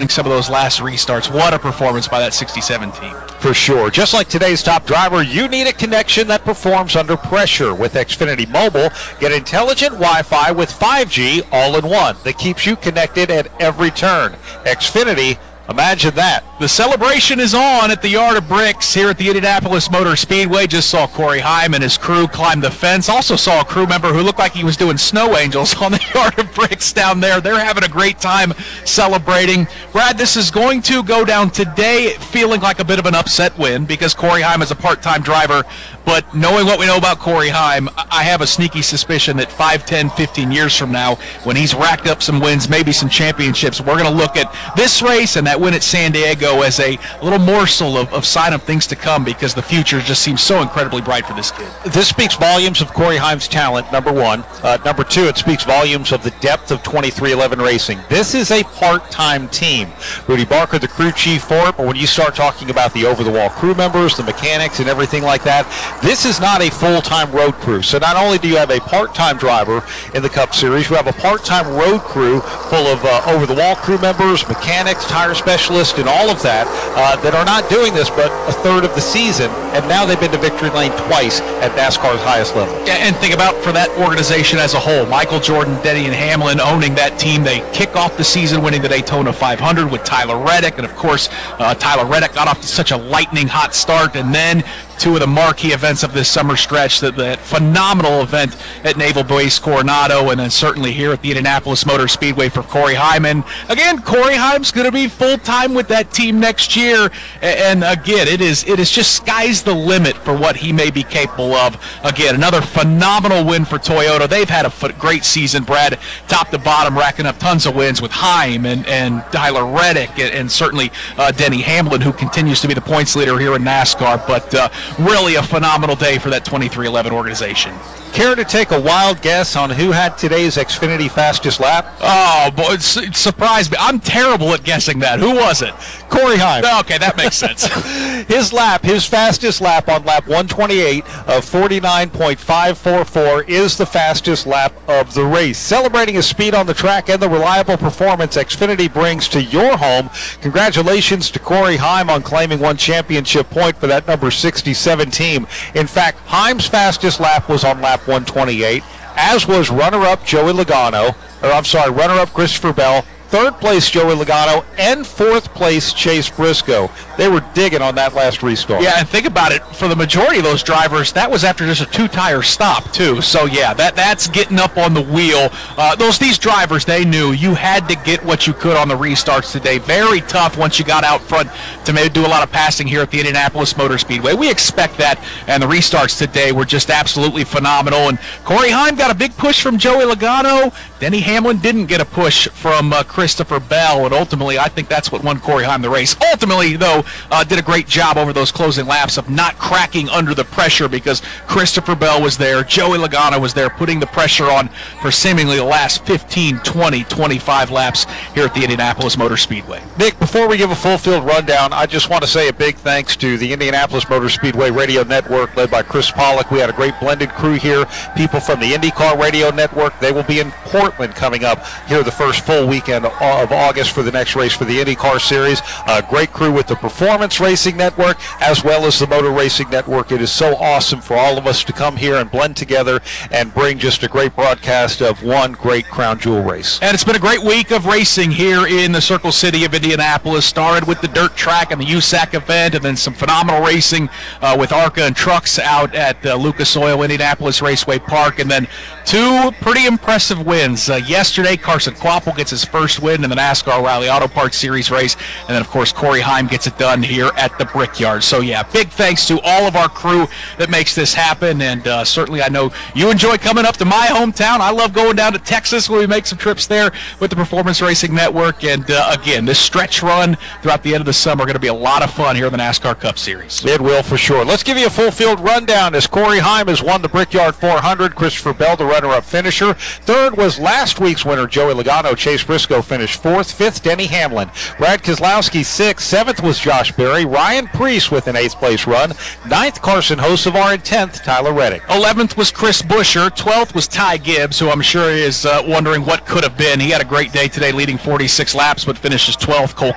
winning some of those last restarts. What a performance by that 67 team. For sure. Just like today's top driver, you need a connection that performs under pressure. With Xfinity Mobile, get intelligent Wi-Fi with 5G all-in-one that keeps you connected at every turn. Xfinity, imagine that. The celebration is on at the Yard of Bricks here at the Indianapolis Motor Speedway. Just saw Corey Heim and his crew climb the fence. Also saw a crew member who looked like he was doing snow angels on the Yard of Bricks down there. They're having a great time celebrating. Brad, this is going to go down today feeling like a bit of an upset win because Corey Heim is a part-time driver. But knowing what we know about Corey Heim, I have a sneaky suspicion that 5, 10, 15 years from now, when he's racked up some wins, maybe some championships, we're going to look at this race and that win at San Diego as a little morsel of sign of things to come because the future just seems so incredibly bright for this kid. This speaks volumes of Corey Heim's talent, number one. Number two, it speaks volumes of the depth of 2311 Racing. This is a part-time team. Rudy Barker, the crew chief for it, but when you start talking about the over-the-wall crew members, the mechanics, and everything like that, this is not a full-time road crew. So not only do you have a part-time driver in the Cup Series, you have a part-time road crew full of over-the-wall crew members, mechanics, tire specialists, and all of that are not doing this but a third of the season, and now they've been to victory lane twice at NASCAR's highest level. And think about for that organization as a whole, Michael Jordan, Denny, and Hamlin owning that team. They kick off the season winning the Daytona 500 with Tyler Reddick, and of course Tyler Reddick got off to such a lightning hot start, and then two of the marquee events of this summer stretch, that phenomenal event at Naval Base Coronado, and then certainly here at the Indianapolis Motor Speedway for Corey Heim. And again, Corey Heim's going to be full-time with that team next year, and again, it is just sky's the limit for what he may be capable of. Again, another phenomenal win for Toyota. They've had a great season, Brad, top to bottom, racking up tons of wins with Heim and Tyler Reddick and certainly Denny Hamlin, who continues to be the points leader here in NASCAR, but really a phenomenal day for that 2311 organization. Care to take a wild guess on who had today's Xfinity fastest lap? Oh, boy, it surprised me. I'm terrible at guessing that. Who was it? Corey Heim. Okay, that makes sense. His fastest lap on lap 128 of 49.544 is the fastest lap of the race. Celebrating his speed on the track and the reliable performance Xfinity brings to your home, congratulations to Corey Heim on claiming one championship point for that number 67 team. In fact, Heim's fastest lap was on lap 128, as was runner-up runner-up Christopher Bell, third place Joey Logano, and fourth place Chase Briscoe. They were digging on that last restart. Yeah, and think about it, for the majority of those drivers, that was after just a two-tire stop, too. So, yeah, that's getting up on the wheel. These drivers, they knew you had to get what you could on the restarts today. Very tough once you got out front to maybe do a lot of passing here at the Indianapolis Motor Speedway. We expect that, and the restarts today were just absolutely phenomenal. And Corey Heim got a big push from Joey Logano. Denny Hamlin didn't get a push from Christopher Bell, and ultimately I think that's what won Corey Heim the race. Ultimately, though, did a great job over those closing laps of not cracking under the pressure because Christopher Bell was there, Joey Logano was there, putting the pressure on for seemingly the last 15, 20, 25 laps here at the Indianapolis Motor Speedway. Nick, before we give a full field rundown, I just want to say a big thanks to the Indianapolis Motor Speedway Radio Network led by Chris Pollock. We had a great blended crew here, people from the IndyCar Radio Network. They will be in Portland coming up here the first full weekend of August for the next race for the IndyCar Series. A great crew with the Performance Racing Network as well as the Motor Racing Network. It is so awesome for all of us to come here and blend together and bring just a great broadcast of one great crown jewel race. And it's been a great week of racing here in the Circle City of Indianapolis. Started with the dirt track and the USAC event, and then some phenomenal racing with ARCA and trucks out at Lucas Oil Indianapolis Raceway Park, and then two pretty impressive wins. Yesterday, Carson Kvapil gets his first win in the NASCAR Rally Auto Parts Series race, and then, of course, Corey Heim gets it done here at the Brickyard. So, yeah, big thanks to all of our crew that makes this happen, and certainly I know you enjoy coming up to my hometown. I love going down to Texas where we make some trips there with the Performance Racing Network, and again, this stretch run throughout the end of the summer going to be a lot of fun here in the NASCAR Cup Series. It will for sure. Let's give you a full field rundown as Corey Heim has won the Brickyard 400. Christopher Bell, the runner-up finisher. Third was last week's winner, Joey Logano. Chase Briscoe finished fourth. Fifth, Denny Hamlin. Brad Keselowski, sixth. Seventh was Josh Berry. Ryan Preece with an eighth-place run. Ninth, Carson Hocevar. And 10th, Tyler Reddick. 11th was Chris Buescher. 12th was Ty Gibbs, who I'm sure is wondering what could have been. He had a great day today, leading 46 laps, but finishes 12th. Cole